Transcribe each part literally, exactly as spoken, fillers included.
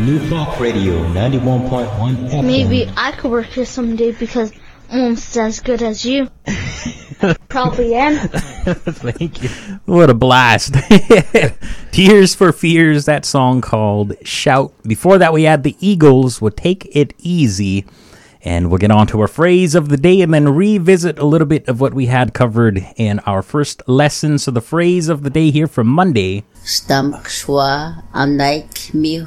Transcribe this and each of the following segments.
New Talk Radio ninety-one point one F M. Maybe I could work here someday because I'm almost as good as you. Probably am. Thank you. What a blast. Tears for Fears, that song called Shout. Before that, we had the Eagles with Take It Easy. And we'll get on to our phrase of the day and then revisit a little bit of what we had covered in our first lesson. So the phrase of the day here from Monday. Stamkswa anaik miu.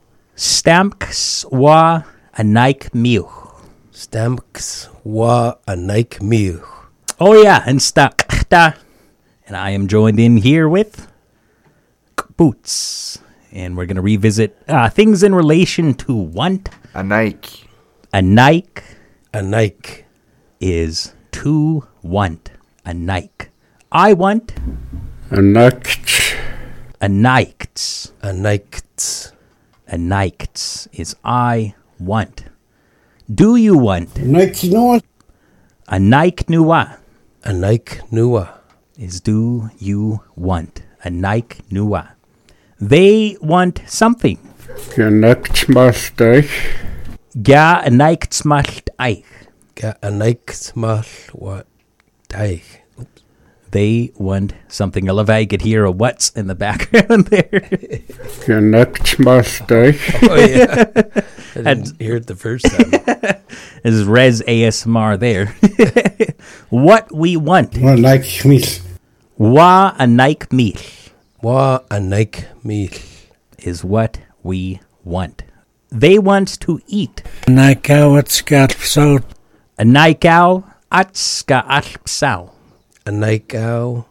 Stamkswa anaik miu. Stamkswa anaik miu. Oh yeah, and stakta. And I am joined in here with Boots. And we're going to revisit uh, things in relation to want. Anaik. A Nike. A Nike is to want. A Nike. I want. A Nike. A Nike. A Nike. A Nike is I want. Do you want? Nike Nua. A Nike Nua. A Nike Nua is do you want? A Nike Nua. They want something. Ga Nike Mastich. Ga a Nike smashed eich. Ga a Nike smashed what eich. They want something. I love how you could hear a what's in the background there. Ga Nike smashed eich. Oh yeah. I didn't hear it the first time. This is Res A S M R there. What we want. Wa Nike meal. Wa a Nike meal. Wa a Nike meal is what we want. They want to eat. Naikau atskapsau. A naikau atskapsau. A naikau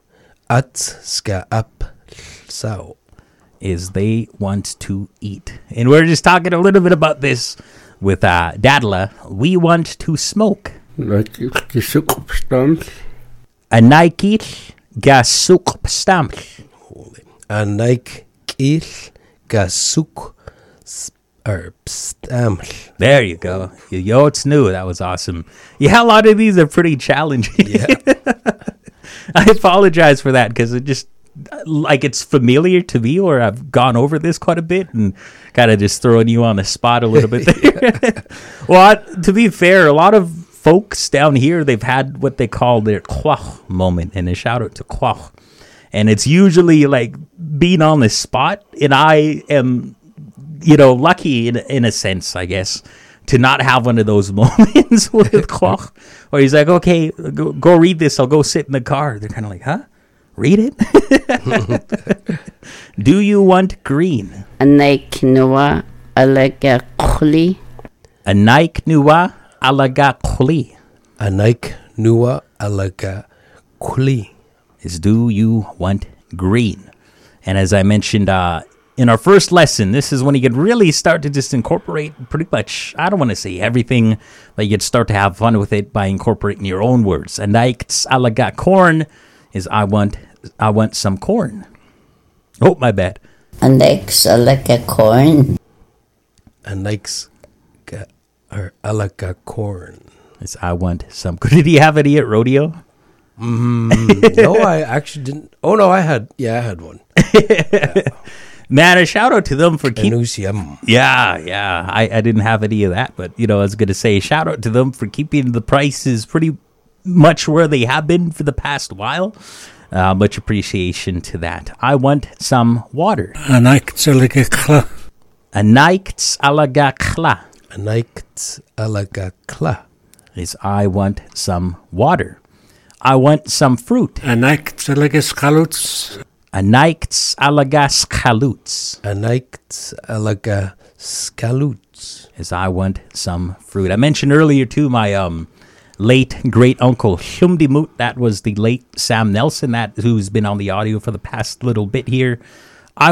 atskapsau is they want to eat. And we're just talking a little bit about this with uh, Dadla. We want to smoke. Like gesukpstamp. A Nike gasukpstamp. A Nike gasuk. Or stamp. There you go. Yo, it's new. That was awesome. Yeah, a lot of these are pretty challenging. Yeah. I apologize for that because it just, like, it's familiar to me, or I've gone over this quite a bit and kind of just throwing you on the spot a little bit there. Well, to be fair, a lot of folks down here, they've had what they call their kwach moment, and a shout out to kwach. And it's usually like being on the spot, and I am, you know, lucky in, in a sense, I guess, to not have one of those moments with Kwach, where he's like, okay, go, go read this. I'll go sit in the car. They're kind of like, huh? Read it? Do you want green? A Nike Nua alaga khuli. A Nike Nua alaga khuli. A Nike Nua alaga khuli is do you want green? And as I mentioned, uh, in our first lesson, this is when you could really start to just incorporate pretty much, I don't want to say everything, but you could start to have fun with it by incorporating your own words. And Nikes alaga corn is I want I want some corn. Oh, my bad. A Nikes alaga corn. A Nikes or alaga corn is I want some. Did he have any at rodeo? Mm, no, I actually didn't. Oh, no, I had, yeah, I had one. Yeah. Man, a shout out to them for keeping. Yeah, yeah. I, I didn't have any of that, but you know, I was going to say shout out to them for keeping the prices pretty much where they have been for the past while. Uh, much appreciation to that. I want some water. A Nikes alaga kla. A Nikes alaga kla. A Nikes alaga kla is I want some water. I want some fruit. A Nikes alaga skaluts. A Nikes alaga skaluts. A Nikes alaga skaluts is I want some fruit. I mentioned earlier too my um late great uncle Shumdimut. That was the late Sam Nelson, that who's been on the audio for the past little bit here.